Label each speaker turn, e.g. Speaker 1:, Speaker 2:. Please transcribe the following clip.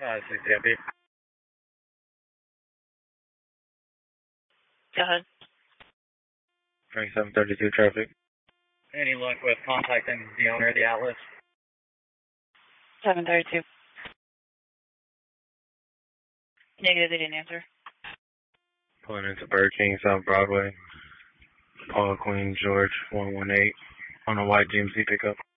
Speaker 1: CCMP.
Speaker 2: Go ahead.
Speaker 1: Frank 732 traffic. Any luck with contacting the owner of the Atlas?
Speaker 2: 732. Negative, they didn't answer.
Speaker 1: Pulling into Burger King, South Broadway. Paul Queen George 118 on a white GMC pickup.